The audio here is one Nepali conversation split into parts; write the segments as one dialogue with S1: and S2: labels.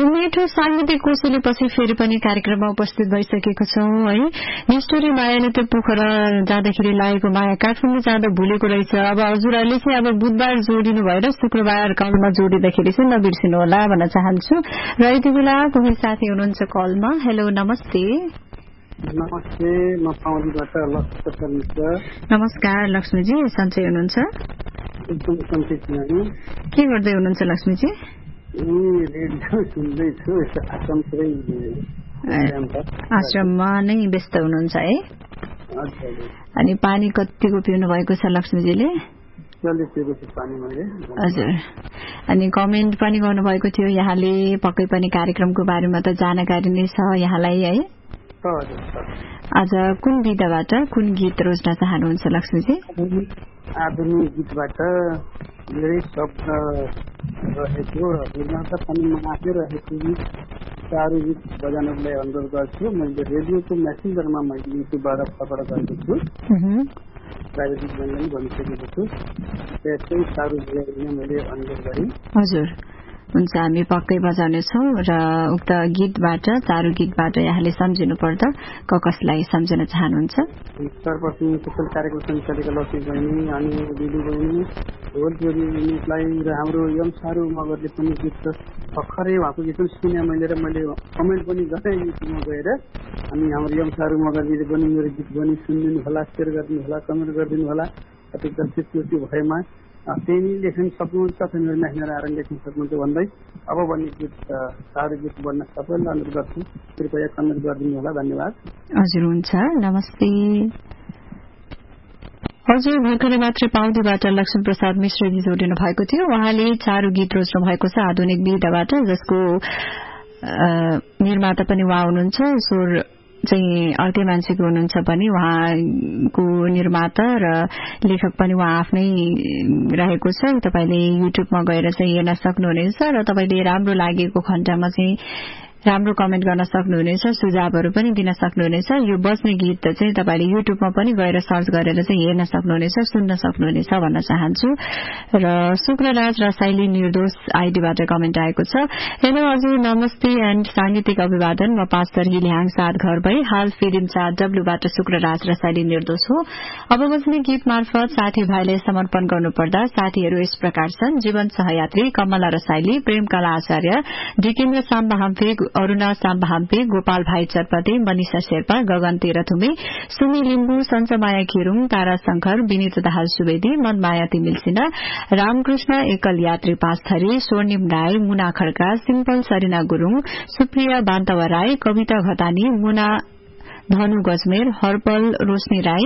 S1: मिठो साङ्गीतिक कोसेलीपछि फेरि पनि कार्यक्रममा उपस्थित भइसकेको छौं है। निष्ठुरी मायाले त्यो पोखरा जाँदाखेरि लागेको माया काठमाडौँ जाँदा भुलेको रहेछ। अब हजुरहरूले चाहिँ अब बुधबार जोडिनु भएर शुक्रबार कलमा जोडिँदाखेरि चाहिँ नबिर्सिनु होला भन्न चाहन्छु। र यति बेला कोही साथी हुनुहुन्छ कलमा। हेलो, नमस्ते।
S2: नमस्ते, म पाउलीबाट लक्ष्मी मिश्र।
S1: नमस्कार लक्ष्मीजी, सन्चै हुनुहुन्छ?
S2: एकदम सन्चै छु।
S1: के गर्दै हुनुहुन्छ लक्ष्मीजी?
S2: रेडियो सुन्दैछु।
S1: आश्रममा नै व्यस्त हुनुहुन्छ है? अनि पानी कतिको पिउनु भएको छ लक्ष्मीजीले? हजुर। अनि कमेन्ट पनि गर्नुभएको थियो यहाँले, पक्कै पनि कार्यक्रमको बारेमा त जानकारी नै छ यहाँलाई है? आज कुन विधाबाट कुन गीत रोज्न चाहनुहुन्छ लक्ष्मीजी?
S2: आधुनिक गीतबाट धेरै शब्द रहेको निर्माता पनि म आफै रहेको गीत चारु गीत बजाउनलाई अनुरोध गर्छु। मैले रेडियोको मेसेन्जरमा मैले युट्युबबाट खबर गरेको छु, प्राइभेट पनि भनिसकेको छु। त्यसै चारु गीतलाई मैले अनुरोध गरेँ।
S1: हजुर, हुन्छ, हामी पक्कै बजाउनेछौँ। र उक्त गीतबाट, चारु गीतबाट यहाँले सम्झिनु पर्दा कसलाई सम्झन चाहनुहुन्छ?
S2: सर्वप्रथम कुशल कार्यक्रम सञ्चालिका लक्ष्मी बहिनी अनि दिदी बहिनी ढोलचोरी युनिटलाई र हाम्रो यम सारू मगरले पनि गीत भर्खरै उहाँको गीत सुने मैले, र मैले कमेन्ट पनि गरेँ युट्युबमा गएर। अनि हाम्रो यम सारू मगरजीले पनि मेरो गीत पनि सुनिदिनु होला, सेयर गरिदिनु होला, कमेन्ट गरिदिनु होला। कति त्यो भएमा त्यही नै लेख्न सक्नुहुन्छ अथवा मेरो म्यासेन्जर आएर लेख्न सक्नुहुन्छ भन्दै अब भन्ने गीत सारू गीत बन्न सबैलाई अनुरोध गर्छु। कृपया कमेन्ट गरिदिनु होला। धन्यवाद।
S1: हजुर, हुन्छ, नमस्ते। हजुर, भर्खरै मात्रै पाउदीबाट लक्ष्मी प्रसाद मिश्रजी जोडिनु भएको थियो। उहाँले चारु गीत रोज्नु भएको छ आधुनिक विधाबाट, जसको निर्माता पनि उहाँ हुनुहुन्छ। स्वर चाहिँ अर्कै मान्छेको हुनुहुन्छ पनि, उहाँको निर्माता र लेखक पनि उहाँ आफ्नै रहेको छ। तपाईले युट्युबमा गएर चाहिँ हेर्न सक्नुहुनेछ र तपाईले राम्रो लागेको खण्डमा चाहिँ राम्रो कमेन्ट गर्न सक्नुहुनेछ, सुझावहरू पनि दिन सक्नुहुनेछ। यो बज्ने गीत चाहिँ तपाईले युट्युबमा पनि गएर सर्च गरेर चाहिँ हेर्न सक्नुहुनेछ, सुन्न सक्नुहुनेछ भन्न चाहन्छु। र शुक्रराज रसाइली निर्दोष आइडीबाट कमेन्ट आएको छ। हेलो हजुर, नमस्ते एन्ड सांगीतिक अभिवादन। म पास्टर हिलिहाङ साथ घर भई हाल फिल्म 4W शुक्रराज रसाइली निर्दोष हो। अब बज्ने गीत मार्फत साथीभाइलाई समर्पण गर्नुपर्दा साथीहरू यस प्रकार छन्: जीवन सहयात्री कमला रसाइली, प्रेमकला आचार्य, डिकेन्द्र साम्बा हाम्फे, अरूणा साम्बा हाम्पे, गोपाल भाइ चरपते, मनिषा शेर्पा, गगन तेह्रथुमे, सुमी लिम्बू, सञ्चमाया खिरुङ, तारा शंकर, विनित दाहाल सुवेदी, मनमाया तिमिल सिन्हा, रामकृष्ण एकल यात्री पाँचथरी, स्वर्णिम राई, मुना खड्का, सिम्पल सरिना गुरूङ, सुप्रिया बान्तवा राई, कविता घतानी, मुना धनु गजमेर, हर्पल रोशनी राई,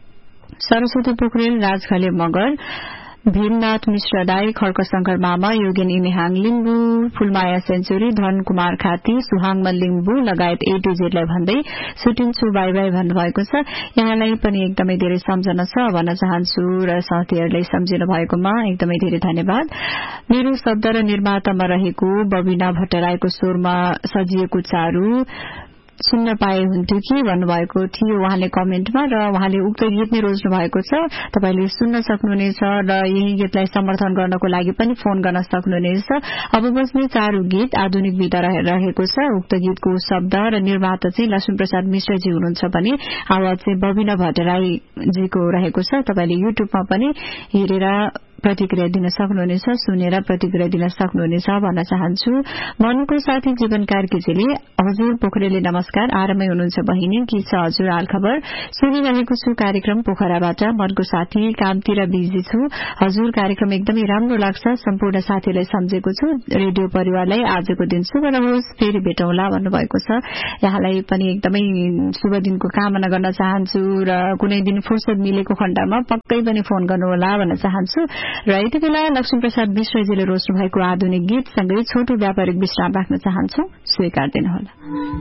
S1: सरस्वती पोखरेल, राज खले मगर, भीमनाथ मिश्र दाई, खड्कशंकर मामा, योगेन इमेहाङ लिम्बू, फूलमाया सेन्चुरी, धन कुमार खाती, सुहाङमल लिम्बू लगायत A to Z लाई भन्दै सुटिन्छु बाई बाई भन्नुभएको छ। यहाँलाई पनि एकदमै धेरै सम्झना छ भन्न चाहन्छु र साथीहरूलाई सम्झिनु भएकोमा एकदमै धेरै धन्यवाद। मेरो शब्द र निर्मातामा रहेको बबिना भट्टराईको स्वरमा सजिएको चारु सुन्न पाए हुन्थ्यो कि भन्नुभएको थियो उहाँले कमेन्टमा, र उहाँले उक्त गीत नै रोज्नु भएको छ। तपाईले सुन्न सक्नुहुनेछ र यही गीतलाई समर्थन गर्नको लागि पनि फोन गर्न सक्नुहुनेछ। अब बज्ने चारु गीत आधुनिक विधा रहेको छ। उक्त गीतको शब्द र निर्माता चाहिँ लक्ष्मी प्रसाद मिश्रजी हुनुहुन्छ भने आवाज चाहिँ बबिना भट्टराईजीको रहेको छ। तपाईले युट्युबमा पनि हेरेर प्रतिक्रिया दिन सक्नुहुनेछ, सुनेर प्रतिक्रिया दिन सक्नुहुनेछ भन्न चाहन्छु। मनको साथी जीवन कार्कीजीले, हजुर पोखरेलले नमस्कार, आरामै हुनुहुन्छ बहिनी? के छ हजुर हाल खबर? सुनिरहेको छु कार्यक्रम पोखराबाट। मनको साथी कामतिर बिजी छु। हजुर कार्यक्रम एकदमै राम्रो लाग्छ। सम्पूर्ण साथीलाई सम्झेको छु। रेडियो परिवारलाई आजको दिन शुभ रहोस्, फेरि भेटौँला भन्नुभएको छ। यहाँलाई पनि एकदमै शुभ दिनको कामना गर्न चाहन्छु र कुनै दिन फुर्सद मिलेको खण्डमा पक्कै पनि फोन गर्नुहोला भन्न चाहन्छु। र यति बेला लक्ष्मी प्रसाद मिश्रजीले रोज्नु भएको आधुनिक गीतसँगै छोटो व्यापारिक विश्राम राख्न चाहन्छौ, स्वीकार दिनुहोला।